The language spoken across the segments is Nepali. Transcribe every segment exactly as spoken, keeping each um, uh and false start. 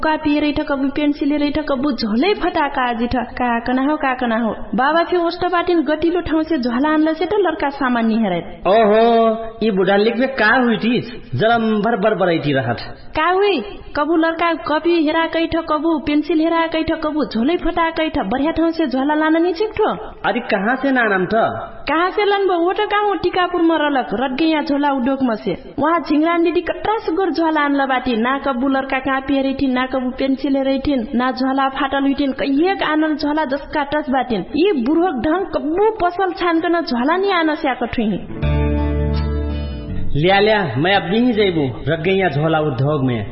कापी रैठ कबु पेन्सिल रैठ कबु झोलै फटाका जिठ का कना हो का कना हो बाबा फे ओस्ट बाटिन गतिलो ठाउँ से झोला आनला से त लड़का सामान नि हेरे ओहो ई बुढा लिख में का हुई थी जलम भर भर बरैठी रहत का हुई कबु लड़का कपी हेरा कैठ कबु पेन्सिल हेरा कैठ कबु झोलै फटा कैठ बढ़िया ठाउँ से झोला लान नि छिक्ठो अरे कहाँ से नानम त कहाँ से लनबो ओटा का हो टिकापुर म रलक रटगैया झोला उद्योग म से वहाँ झिंगरान दिदी कट्रास गोर झोला आनला बाटी ना कबु लड़का कापी हेरेठी ना कबु पेन्सिल हेरेठिन ना झोला फाटल हुइटिन कहिएक आनल झोला जसका टस बाटिन यी बुढोक ढंग कबु पसल छानकन झोला नि आन स्याक ठुही लिया लिया मैं अब नहीं जाइबू रटगैया झोला उद्योग में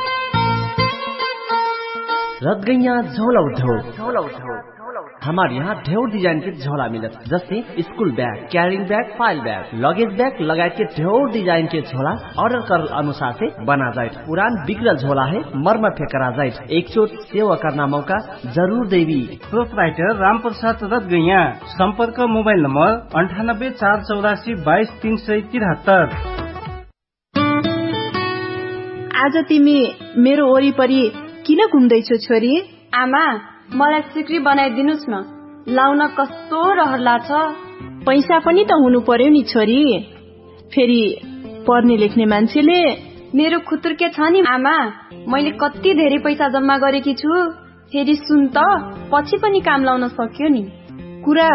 रटगैया झोला उद्योग झोला उद्योग हमारे यहाँ ढेर डिजाइन के झोला मिलत जैसे school bag carrying bag file bag luggage bag लगायत के ढेर डिजाइन के झोला ऑर्डर कर अनुसार से बना जाए पुरान बिगड़ल झोला है मरम्मत करा जाए एक चोट सेवा करना मौका जरूर देवी प्रोपराइटर राम प्रसाद रटगैया संपर्क मोबाइल नंबर अंठानब्बे चार चौरासी बाईस तीन सय तिहत्तर। आज तिमी मेरो वरिपरि किन घुम्दैछौ छोरी? आमा मलाई सिक्री बनाइदिनुस् न लाउन कस्तो रहर लाग्छ पैसा पनि त हुनु पर्यो नि छोरी फेरि पढ्ने लेख्ने मान्छेले मेरो खुतुर्के छ नि आमा मैले कति धेरै पैसा जम्मा गरेकी छु फेरि सुन त पछि पनि काम लाउन सक्यो नि कुरा